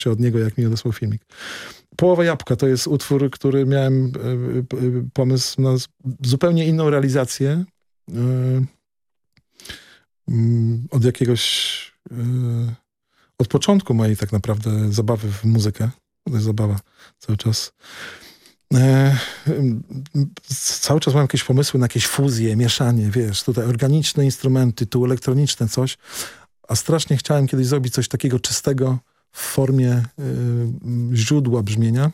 od niego, jak mi odesłał filmik. Połowa jabłka to jest utwór, który miałem pomysł na zupełnie inną realizację. Od jakiegoś... Od początku mojej tak naprawdę zabawy w muzykę. To jest zabawa cały czas. Cały czas mam jakieś pomysły na jakieś fuzje, mieszanie, wiesz, tutaj organiczne instrumenty, tu elektroniczne coś, a strasznie chciałem kiedyś zrobić coś takiego czystego w formie źródła brzmienia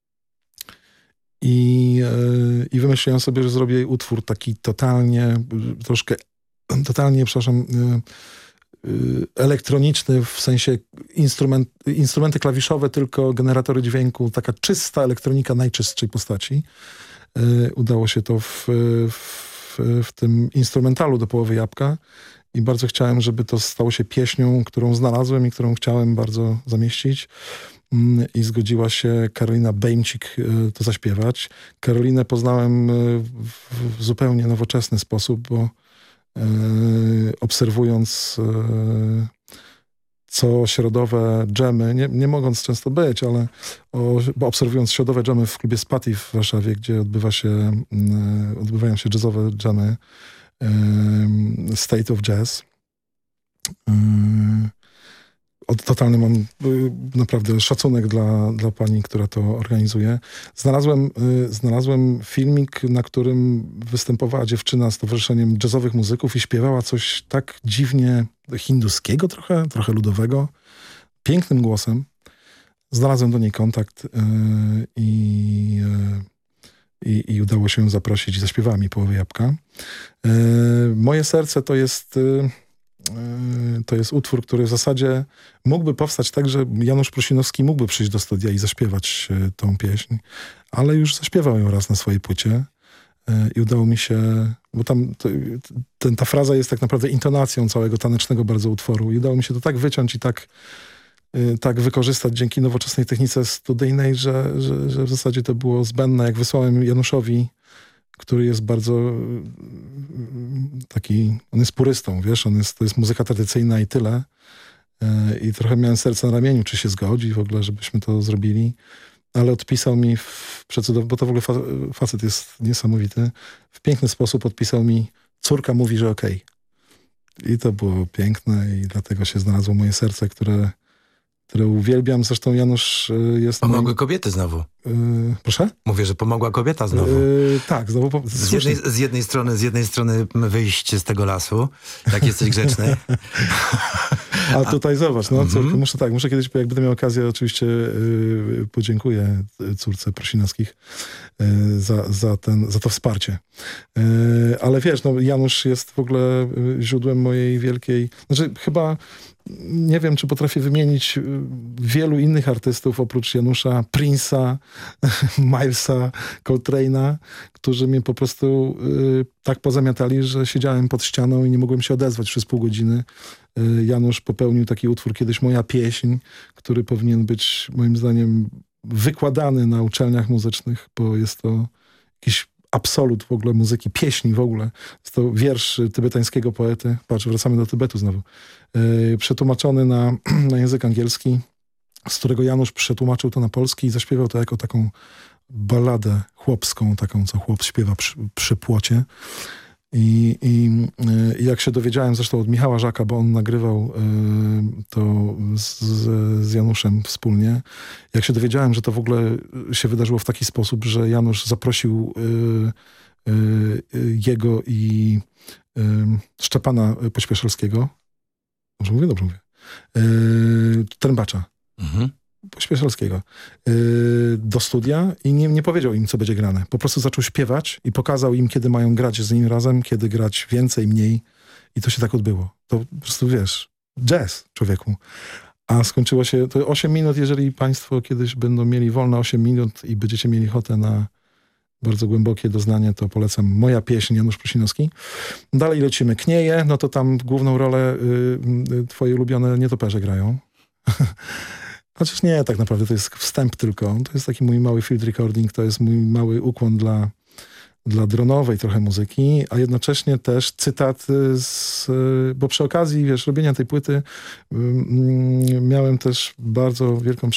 i wymyśliłem sobie, że zrobię utwór taki totalnie, przepraszam, elektroniczny, w sensie instrumenty klawiszowe, tylko generatory dźwięku, taka czysta elektronika najczystszej postaci. Udało się to w tym instrumentalu do Połowy jabłka i bardzo chciałem, żeby to stało się pieśnią, którą znalazłem i którą chciałem bardzo zamieścić. I zgodziła się Karolina Bejmcik to zaśpiewać. Karolinę poznałem w zupełnie nowoczesny sposób, bo obserwując co środowe dżemy, nie mogąc często być, ale bo obserwując środowe dżemy w klubie Spati w Warszawie, gdzie odbywają się jazzowe dżemy, State of Jazz. Totalny mam naprawdę szacunek dla pani, która to organizuje. Znalazłem filmik, na którym występowała dziewczyna z towarzyszeniem jazzowych muzyków i śpiewała coś tak dziwnie hinduskiego trochę ludowego, pięknym głosem. Znalazłem do niej kontakt i udało się ją zaprosić i zaśpiewała mi Połowę jabłka. Moje serce to jest utwór, który w zasadzie mógłby powstać tak, że Janusz Prusinowski mógłby przyjść do studia i zaśpiewać tą pieśń, ale już zaśpiewał ją raz na swojej płycie i udało mi się, bo tam ta fraza jest tak naprawdę intonacją całego tanecznego bardzo utworu i udało mi się to tak wyciąć i tak wykorzystać dzięki nowoczesnej technice studyjnej, że w zasadzie to było zbędne. Jak wysłałem Januszowi, który jest bardzo taki, on jest purystą, wiesz, to jest muzyka tradycyjna i tyle. I trochę miałem serce na ramieniu, czy się zgodzi w ogóle, żebyśmy to zrobili. Ale odpisał mi bo to w ogóle facet jest niesamowity, w piękny sposób odpisał mi: córka mówi, że okej. I to było piękne i dlatego się znalazło moje serce, które uwielbiam. Zresztą Janusz jest... Pomogły kobiety znowu. Proszę? Mówię, że pomogła kobieta znowu. Tak, znowu. Z jednej strony wyjść z tego lasu, jak jesteś grzeczny. A tutaj zobacz, no córkę, muszę kiedyś, jak będę miał okazję, oczywiście podziękuję córce Prusinowskich za to wsparcie. Ale wiesz, no Janusz jest w ogóle źródłem mojej wielkiej... Znaczy chyba nie wiem, czy potrafię wymienić wielu innych artystów oprócz Janusza, Prince'a, Milesa, Coltrane'a, którzy mnie po prostu tak pozamiatali, że siedziałem pod ścianą i nie mogłem się odezwać przez pół godziny. Janusz popełnił taki utwór kiedyś Moja pieśń, który powinien być moim zdaniem wykładany na uczelniach muzycznych, bo jest to jakiś absolut w ogóle muzyki, pieśni w ogóle. Jest to wiersz tybetańskiego poety. Patrz, wracamy do Tybetu znowu. Przetłumaczony na język angielski, z którego Janusz przetłumaczył to na polski i zaśpiewał to jako taką balladę chłopską, taką, co chłop śpiewa przy płocie. I jak się dowiedziałem, zresztą od Michała Żaka, bo on nagrywał to z Januszem wspólnie, jak się dowiedziałem, że to w ogóle się wydarzyło w taki sposób, że Janusz zaprosił jego i Szczepana Pośpieszalskiego, dobrze mówię, Trębacza, Pośpieszalskiego, do studia i nie powiedział im, co będzie grane. Po prostu zaczął śpiewać i pokazał im, kiedy mają grać z nim razem, kiedy grać więcej, mniej. I to się tak odbyło. To po prostu, wiesz, jazz, człowieku. A skończyło się, to 8 minut, jeżeli państwo kiedyś będą mieli wolne 8 minut i będziecie mieli ochotę na bardzo głębokie doznanie, to polecam Moja pieśń, Janusz Prusinowski. Dalej lecimy. Knieje, no to tam główną rolę twoje ulubione nietoperze grają. Chociaż nie, tak naprawdę to jest wstęp tylko. To jest taki mój mały field recording, to jest mój mały ukłon dla dronowej trochę muzyki, a jednocześnie też cytaty bo przy okazji, wiesz, robienia tej płyty miałem też bardzo wielką